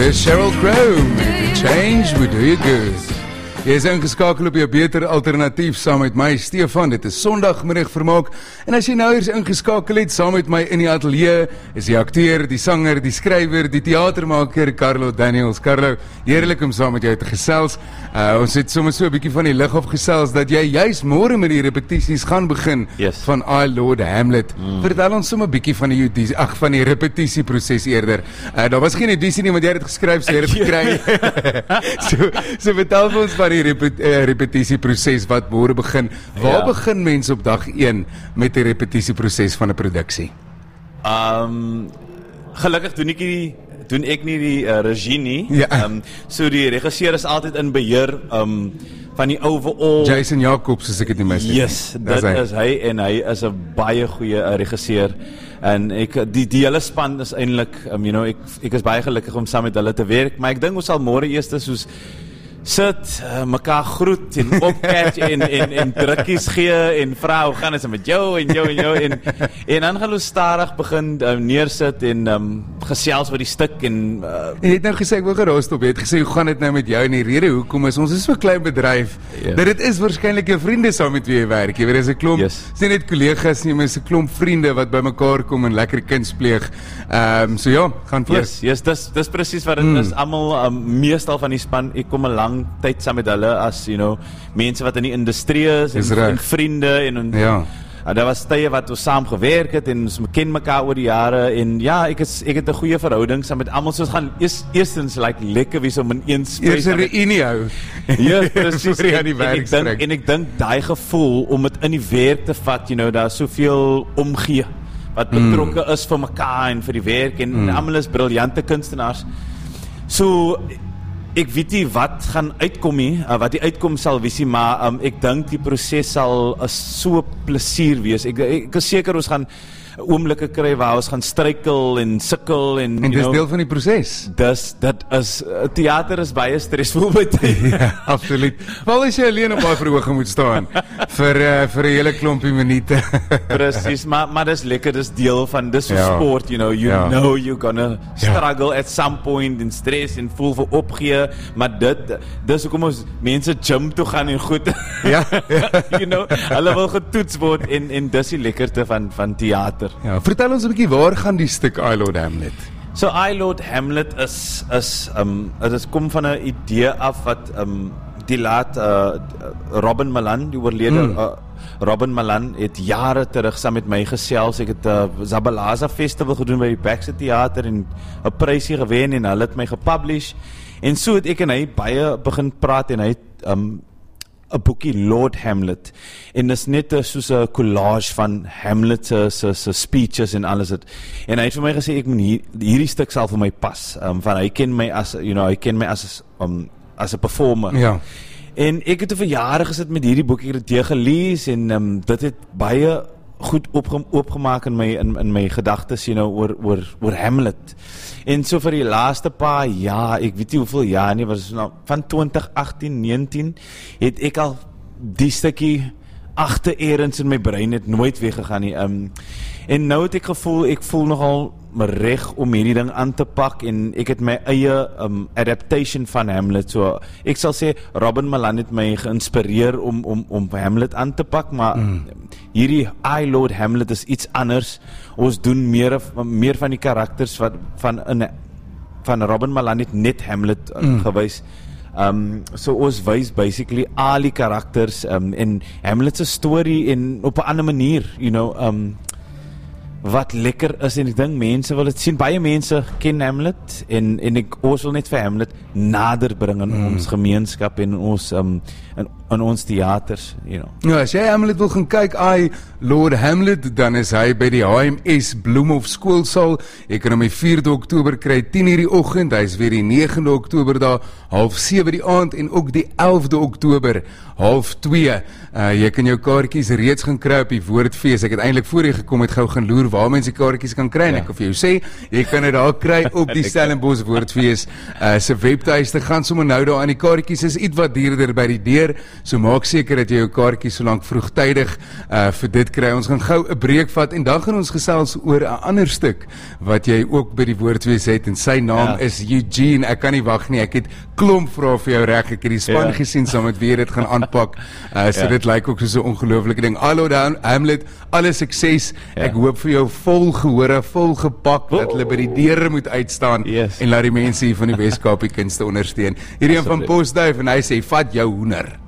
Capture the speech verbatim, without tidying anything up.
Sheryl Crow, make a change, we do you good. Jy is ingeskakel op jou beter alternatief saam met my, Stefan. Dit is Sondagmiddag vermaak. En as jy nou eers ingeskakel het, saam met my in die ateljee, is die akteur, die sanger, die skrywer, die theatermaker, Carlo Daniels. Carlo, heerlik om saam met jou te gesels. Uh, ons het soms so 'n bietjie van die lig op gesels, dat jy juist môre met die repetisies gaan begin yes. van I, Lord Hamlet. Mm. Vertel ons sommer 'n bietjie van die audisie, ag, van die repetisieproses eerder. Uh, daar was geen audisie nie, want jy het dit geskryf, so jy het dit gekry. so, so vertel vir ons van die repet, uh, repetisieproses wat môre begin. Waar ja. begin mense op dag een met die repetisieproses van 'n produksie? Um, gelukkig doen ek die doen ek nie die uh, regie nie. Ja. Um, so die regisseur is altyd in beheer um, van die overall. Jason Jacobs, as ek dit nie mis het. Yes, dit hy. is hy en hy is 'n baie goeie uh, regisseur. En ek die die hele span is eintlik um, you know, ek ek is baie gelukkig om saam met hulle te werk, maar ek dink ons sal môre eers soos sit, uh, mekaar groet en opcatch en, en, en drukkies gee en vra hoe gaan dit met jou en jou en jou en, en dan gaan ons stadig begin uh, neersit en um, gesels oor die stuk en uh, jy het nou gesê ek wil geraas op, jy het gesê hoe gaan dit nou met jou en die rede hoekom is, ons is so 'n klein bedryf, yeah. dat dit is waarskynlik jou vriende saam met wie jy werk, jy weet, is 'n klomp, yes. is nie net kollegas nie, maar is 'n klomp vriende wat by mekaar kom en lekker kuns pleeg, um, so ja, gaan voort. Yes, yes, dis, dis precies wat het mm. is, almal, um, meestal van die span, ek kom 'n lang tyd saam met hulle as, you know, mense wat in die industrie is, en, en vriende, en, en ja. Uh, daar was tye wat ons saam gewerk het, en ons ken mekaar oor die jare, en ja, ek, is, ek het 'n goeie verhouding saam met almal, so ons gaan eers, eerstens, like, lekker wees om in een space. Eers 'n reunie hou. Ja, precies, en, aan die en, ek denk, en ek dink, die gevoel, om het in die werk te vat, you know, daar is soveel omgee, wat betrokke mm. is vir mekaar, en vir die werk, en, mm. en almal is briljante kunstenaars, so, ek weet nie wat gaan uitkom nie, uh, wat die uitkom sal wees nie, maar um, ek dink die proses sal uh, so plesier wees. Ek, ek, ek is seker ons gaan oomblikke kry waar ons gaan struikel en sukkel en en dis deel van die proses. Dis dit is uh, theater is baie stresvol by tyd. Ja, absoluut. Wel as jy alleen op daai verhoog moet staan vir uh, vir 'n hele klompie minute. Presies, maar maar dis lekker, dis deel van dis so ja. sport, you know, you ja. know you're gonna struggle ja. at some point en stress en voel vir opgee, maar dit dis hoekom ons mense gym toe gaan en goed. Ja. You know, hulle wil getoets word en en dis die lekkerte van van theater. Ja, vertel ons 'n bietjie, waar gaan die stuk I, Lord Hamlet? So I, Lord Hamlet is is um dit kom van 'n idee af wat um die laat uh, Robin Malan, die oorlede mm. uh, Robin Malan het jare terug saam met my gesels. Ek het 'n uh, Zabalaza Festival gedoen by die Baxter Theater en 'n prysie gewen en hulle het my gepublish. En so het ek en hy baie begin praat en hy het um 'n boekie Lord Hamlet, en dis net a, soos 'n collage van Hamlet se se se speeches en alles het. En hy het vir my gesê ek moet hier, hierdie stuk sal vir my pas. Um, van hy ken my as, you know, hy ken my as um as 'n performer. Ja. En ek het vir jare gesit met hierdie boekie, ek het dit gelees en um, dit het baie goed opge opgemaak in my in, in my gedagtes, you know, oor oor oor Hamlet. En so vir die laaste paar jaar, ek weet nie hoeveel jaar nie, was nou van twintig agtien negentien het ek al die stukkie agter ergens in my brein het nooit weggegaan nie. Um, en nou het ek gevoel, ek voel nogal reg om hierdie ding aan te pak en ek het my eie um, adaptation van Hamlet. So ek sal sê Robin Malan het my geïnspireer om om om Hamlet aan te pak, maar mm. hierdie I, Lord Hamlet is iets anders. Ons doen meer meer van die karakters wat van in van Robin Malan het net Hamlet uh, mm. gewys. Um, so ons wys basically al die karakters um, en Hamlet se storie en op 'n ander manier, you know, um, wat lekker is, en ek dink mense wil dit sien. Baie mense ken Hamlet en en ek ons wil net vir Hamlet nader bring in mm. ons gemeenskap en ons um, in, in ons teaters, you know. Ja, as jy Hamlet wil gaan kyk, I, Lord Hamlet, dan is hy by die H M S Bloemhof skoolsaal. Jy kan hom die vierde Oktober kry, tien uur die oggend. Hy is weer die negende Oktober daar, half sewe die aand, en ook die elfde Oktober, half twee. Uh, jy kan jou kaartjies reeds gaan kry op die Woordfees. Ek het eintlik voor jy gekom het gou gaan loer waar mense kaartjies kan kry. En ek kan vir jou sê, jy kan dit daar kry op die Stellenbosch Woordfees uh, se webtuiste. Gaan sommer nou daar aan. Die kaartjies is iets wat duurder by die deur, so maak seker dat jy jou kaartjies so lank vroegtydig uh, vir dit kry. Ons gaan gou 'n breek vat en dan gaan ons gesels oor 'n ander stuk wat jy ook by die Woordfees het en sy naam ja. is Eugene. Ek kan nie wag nie. Ek het klomp vrae vir jou reg. Ek het die span ja. gesien saam met wie jy dit gaan aanpak. Uh, so ja. dit lyk ook so 'n ongelooflike ding. Hallo dan Hamlet, alle sukses. Ja. Ek hoop vir jou vol gehore, vol gepak oh. dat hulle by die deure moet uitstaan yes. en laat die mense hier van die Weskaap die kunste ondersteun. Hierdie een van Postduif en hy sê vat jou hoender.